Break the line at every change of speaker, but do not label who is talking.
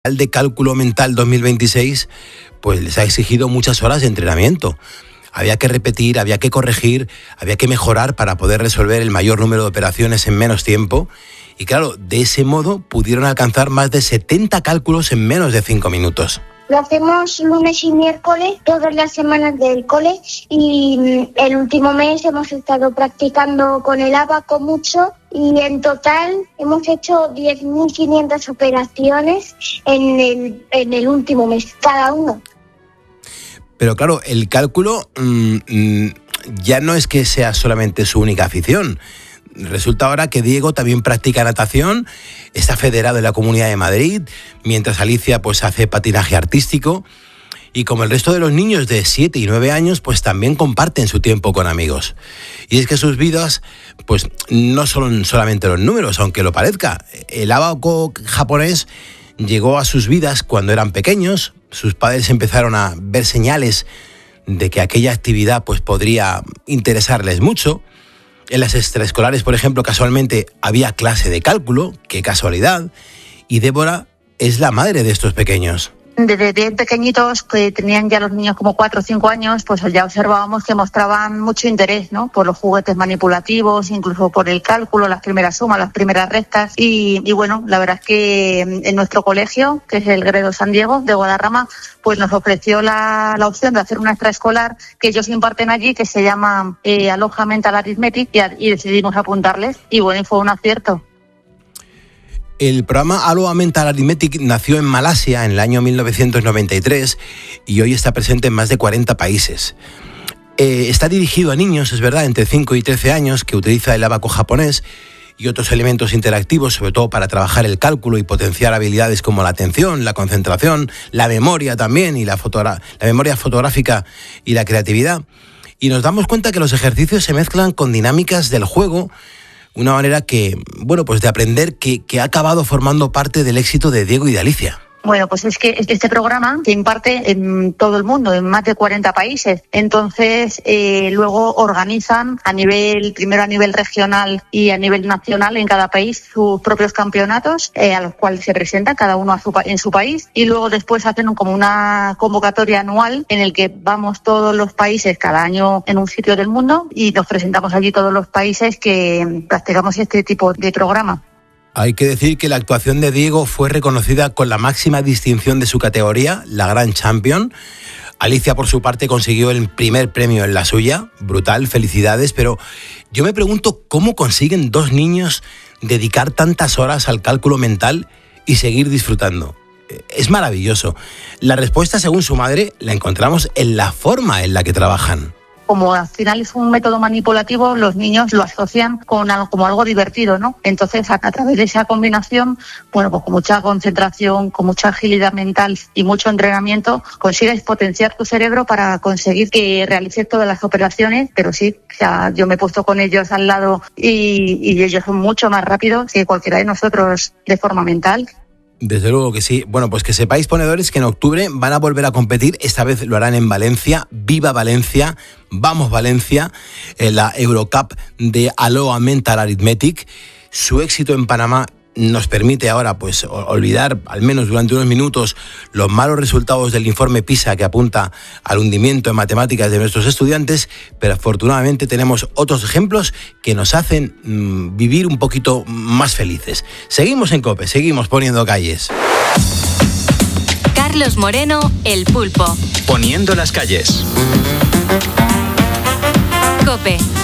de Cálculo Mental 2026 pues les ha exigido muchas horas de entrenamiento. Había que repetir, había que corregir, había que mejorar para poder resolver el mayor número de operaciones en menos tiempo. Y claro, de ese modo pudieron alcanzar más de 70 cálculos en menos de 5 minutos.
Lo hacemos lunes y miércoles, todas las semanas del cole, y el último mes hemos estado practicando con el abaco mucho y en total hemos hecho 10.500 operaciones en el último mes, cada uno.
Pero claro, el cálculo ya no es que sea solamente su única afición. Resulta ahora que Diego también practica natación, está federado en la Comunidad de Madrid, mientras Alicia pues hace patinaje artístico y como el resto de los niños de 7 y 9 años pues también comparten su tiempo con amigos. Y es que sus vidas pues no son solamente los números, aunque lo parezca. El abaco japonés llegó a sus vidas cuando eran pequeños, sus padres empezaron a ver señales de que aquella actividad pues podría interesarles mucho. En las extraescolares, por ejemplo, casualmente había clase de cálculo, qué casualidad, y Débora es la madre de estos pequeños.
Desde bien pequeñitos, que tenían ya los niños como 4 o 5 años, pues ya observábamos que mostraban mucho interés, ¿no? Por los juguetes manipulativos, incluso por el cálculo, las primeras sumas, las primeras restas. Y bueno, la verdad es que en nuestro colegio, que es el Gredo San Diego de Guadarrama, pues nos ofreció la opción de hacer una extraescolar que ellos imparten allí, que se llama Aloha Mental Arithmetic, y decidimos apuntarles. Y bueno, fue un acierto.
El programa Aloha Mental Arithmetic nació en Malasia en el año 1993 y hoy está presente en más de 40 países. Está dirigido a niños, es verdad, entre 5 y 13 años, que utiliza el abaco japonés y otros elementos interactivos, sobre todo para trabajar el cálculo y potenciar habilidades como la atención, la concentración, la memoria también, y la memoria fotográfica y la creatividad. Y nos damos cuenta que los ejercicios se mezclan con dinámicas del juego, una manera que, bueno, pues de aprender que ha acabado formando parte del éxito de Diego y de Alicia.
Bueno, pues es que este programa se imparte en todo el mundo, en más de 40 países. Entonces, luego organizan primero a nivel regional y a nivel nacional en cada país sus propios campeonatos, a los cuales se presentan cada uno en su país. Y luego después hacen como una convocatoria anual en el que vamos todos los países cada año en un sitio del mundo y nos presentamos allí todos los países que practicamos este tipo de programa.
Hay que decir que la actuación de Diego fue reconocida con la máxima distinción de su categoría, la Grand Champion. Alicia, por su parte, consiguió el primer premio en la suya. Brutal, felicidades. Pero yo me pregunto cómo consiguen dos niños dedicar tantas horas al cálculo mental y seguir disfrutando. Es maravilloso. La respuesta, según su madre, la encontramos en la forma en la que trabajan.
Como al final es un método manipulativo, los niños lo asocian como algo divertido, ¿no? Entonces, a través de esa combinación, bueno, pues con mucha concentración, con mucha agilidad mental y mucho entrenamiento, consigues potenciar tu cerebro para conseguir que realices todas las operaciones. Pero sí, o sea, yo me he puesto con ellos al lado y ellos son mucho más rápidos que cualquiera de nosotros de forma mental.
Desde luego que sí. Bueno, pues que sepáis, ponedores, que en octubre van a volver a competir. Esta vez lo harán en Valencia. ¡Viva Valencia! ¡Vamos Valencia! En la Eurocup de Aloha Mental Arithmetic. Su éxito en Panamá nos permite ahora pues olvidar, al menos durante unos minutos, los malos resultados del informe PISA que apunta al hundimiento en matemáticas de nuestros estudiantes, pero afortunadamente tenemos otros ejemplos que nos hacen vivir un poquito más felices. Seguimos en COPE, seguimos poniendo calles.
Carlos Moreno, El Pulpo.
Poniendo las calles.
COPE.